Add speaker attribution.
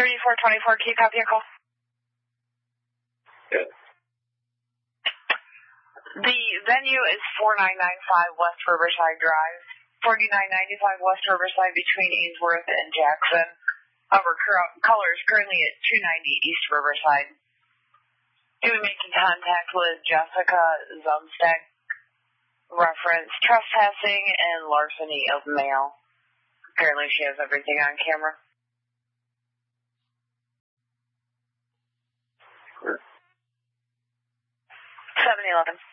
Speaker 1: 3424, can you copy a call?
Speaker 2: Good.
Speaker 1: The venue is 4995 West Riverside Drive, 4995 West Riverside between Ainsworth and Jackson. Our caller is currently at 290 East Riverside. You'll be making contact with Jessica Zumsteg. Reference trespassing and larceny of mail. Apparently she has everything on camera. 7-11.